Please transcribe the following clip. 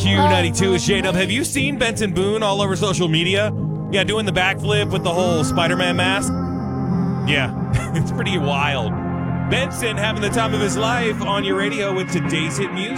Q92 is J-Dub. Have you seen Benson Boone all over social media? Yeah, doing the backflip with the whole Spider-Man mask. Yeah, it's pretty wild. Benson having the time of his life on your radio with today's hit music.